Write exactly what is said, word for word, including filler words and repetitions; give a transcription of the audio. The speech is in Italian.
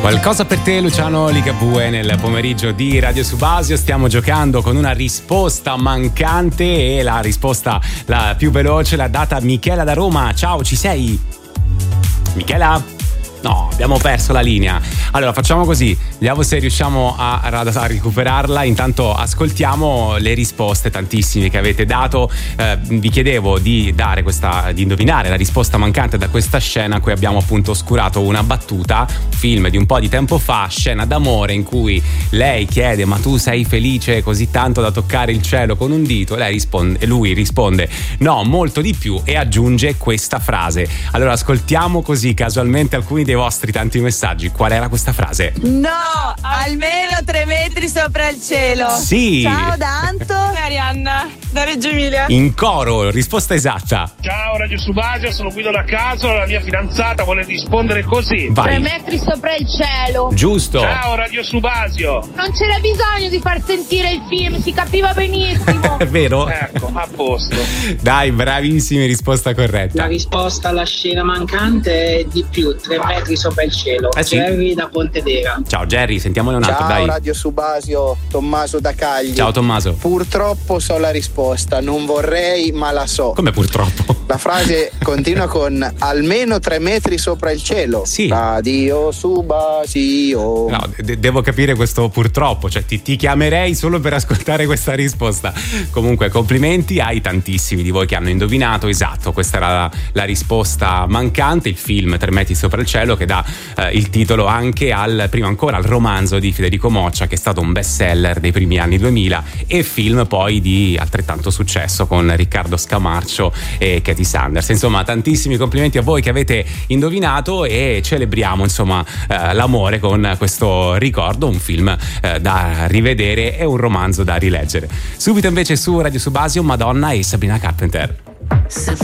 Qualcosa per te, Luciano Ligabue, nel pomeriggio di Radio Subasio. Stiamo giocando con una risposta mancante e la risposta la più veloce l'ha data Michela da Roma. Ciao, ci sei? Michela? No, abbiamo perso la linea. Allora facciamo così, vediamo se riusciamo a, a recuperarla. Intanto ascoltiamo le risposte tantissime che avete dato. eh, Vi chiedevo di dare questa, di indovinare la risposta mancante da questa scena a cui abbiamo appunto oscurato una battuta. Film di un po' di tempo fa, scena d'amore in cui lei chiede: ma tu sei felice così tanto da toccare il cielo con un dito? E lei risponde, e lui risponde: no, molto di più, e aggiunge questa frase. Allora ascoltiamo così casualmente alcuni dei vostri tanti messaggi. Qual era questa frase? No, almeno tre metri sopra il cielo. Sì. Ciao Danto. Arianna, da Reggio Emilia. In coro, risposta esatta. Ciao Radio Subasio, sono Guido da caso, la mia fidanzata vuole rispondere così. Vai. Tre metri sopra il cielo. Giusto. Ciao Radio Subasio. Non c'era bisogno di far sentire il film, si capiva benissimo. È vero? Ecco, a posto. Dai, bravissimi, risposta corretta. La risposta alla scena mancante è di più, tre metri sopra il cielo. Eh sì. Jerry da Pontedera. Ciao Jerry, sentiamone un altro, Ciao dai. Radio Subasio, Tommaso da Cagli. Ciao Tommaso. Purtroppo so la risposta, non vorrei ma la so. Come purtroppo? La frase continua con almeno tre metri sopra il cielo. Sì. Radio Subasio. No, de- devo capire questo purtroppo, cioè ti, ti chiamerei solo per ascoltare questa risposta. Comunque complimenti ai tantissimi di voi che hanno indovinato. Esatto, questa era la, la risposta mancante. Il film Tre metri sopra il cielo, che dà eh, il titolo anche al, prima ancora, al romanzo di Federico Moccia, che è stato un best seller dei primi anni duemila, e film poi di altrettanto successo con Riccardo Scamarcio e Katie Sanders. Insomma, tantissimi complimenti a voi che avete indovinato, e celebriamo insomma eh, l'amore con questo ricordo, un film eh, da rivedere e un romanzo da rileggere. Subito invece su Radio Subasio, Madonna e Sabrina Carpenter.